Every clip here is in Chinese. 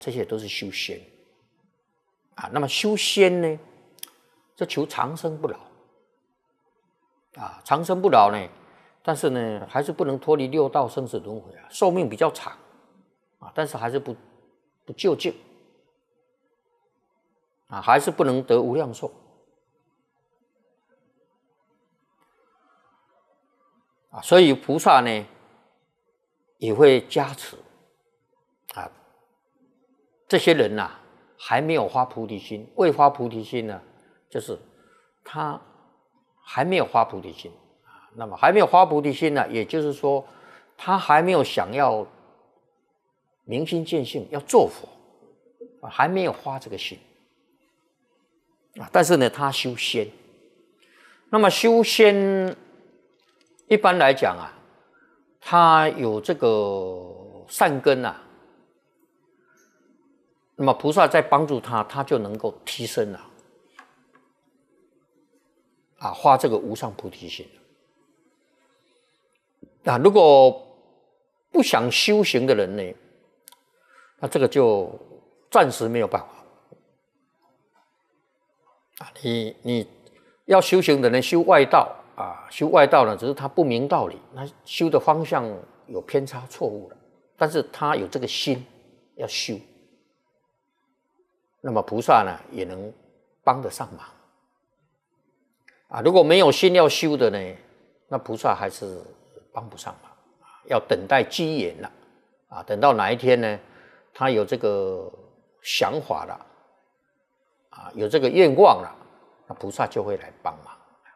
这些都是修仙啊。那么修仙呢，就求长生不老啊，长生不老呢，但是呢，还是不能脱离六道生死轮回啊，寿命比较长啊，但是还是不究竟啊，还是不能得无量寿啊，所以菩萨呢也会加持啊，这些人呐，还没有发菩提心，未发菩提心呢，就是他还没有发菩提心啊。那么还没有发菩提心呢，也就是说，他还没有想要明心见性，要做佛啊，还没有发这个心啊。但是呢，他修仙。那么修仙，一般来讲啊，他有这个善根啊，那么菩萨在帮助他，他就能够提升了啊，发这个无上菩提心啊。如果不想修行的人呢，那这个就暂时没有办法啊。你要修行的人修外道啊，修外道呢，只是他不明道理，他修的方向有偏差错误了，但是他有这个心要修，那么菩萨呢也能帮得上忙啊。如果没有心要修的呢，那菩萨还是帮不上忙，要等待机缘了啊。等到哪一天呢，他有这个想法了啊，有这个愿望了，那菩萨就会来帮忙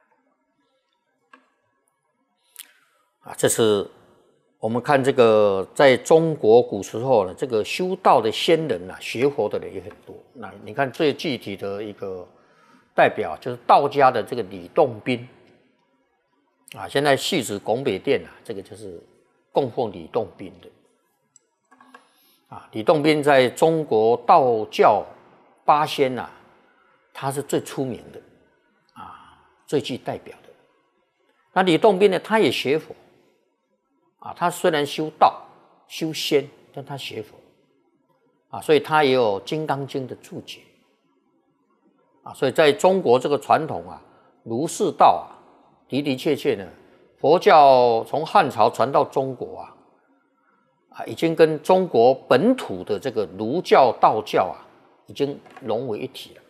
啊。这是我们看这个，在中国古时候呢，这个修道的仙人啊，学佛的人也很多。那你看最具体的一个代表就是道家的这个李洞宾啊。现在戏子拱北殿啊，这个就是供奉李洞宾的啊。李洞宾在中国道教八仙啊，他是最出名的啊，最具代表的。那李洞宾呢，他也学佛啊，他虽然修道修仙，但他学佛啊，所以他也有《金刚经》的注解啊。所以在中国这个传统啊，儒释道啊，的的确确呢，佛教从汉朝传到中国啊，已经跟中国本土的这个儒教、道教啊，已经融为一体了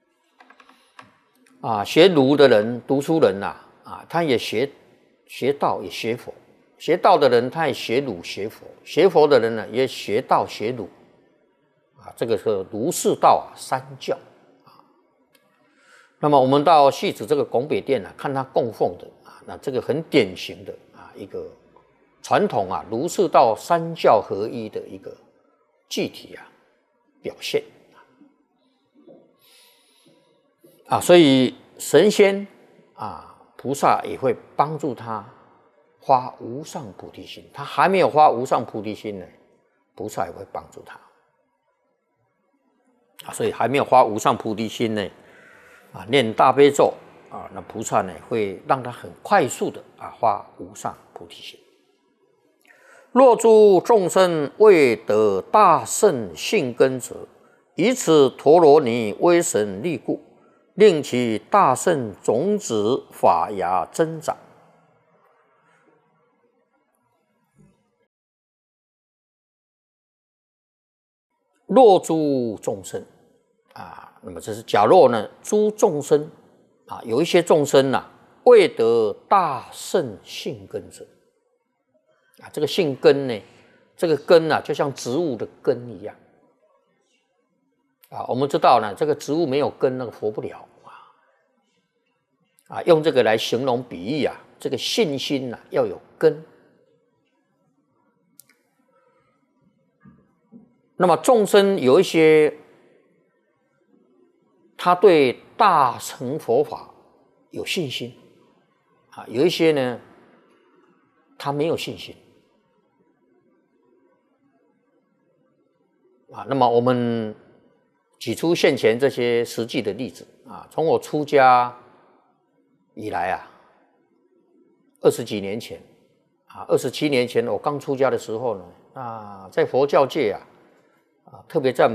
啊。学儒的人、读书人啊，他也学道，也学佛。学道的人他也学儒学佛，学佛的人呢也学道学儒啊。这个是儒释道三教啊。那么我们到戏子这个拱北殿看他供奉的啊，那这个很典型的啊一个传统啊儒释道三教合一的一个具体表现啊。所以神仙啊菩萨也会帮助他发无上菩提心，他还没有发无上菩提心呢，菩萨也会帮助他啊。所以还没有发无上菩提心呢啊，念大悲咒啊，那菩萨呢会让他很快速的发无上菩提心。若诸众生未得大圣性根者，以此陀罗尼威神力故，令其大圣种子发芽增长。若诸众生啊，那么这是假若呢，诸众生啊，有一些众生未得大圣性根者啊，这个性根呢，这个根就像植物的根一样啊。我们知道呢，这个植物没有根，那个活不了啊。用这个来形容比喻这个信心要有根。那么众生有一些，他对大乘佛法有信心啊，有一些呢，他没有信心啊。那么我们举出现前这些实际的例子啊，从我出家以来20几年前27年前我刚出家的时候呢，在佛教界特别在